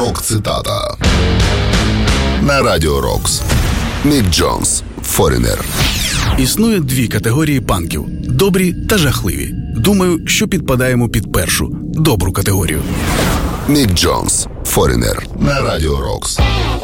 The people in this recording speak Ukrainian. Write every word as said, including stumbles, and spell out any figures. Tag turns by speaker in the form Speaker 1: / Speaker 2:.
Speaker 1: Рок-цитата на Радіо Рокс. Мік Джонс, Foreigner.
Speaker 2: Існує дві категорії панків – добрі та жахливі. Думаю, що підпадаємо під першу – добру категорію.
Speaker 1: Мік Джонс, Foreigner на Радіо Рокс.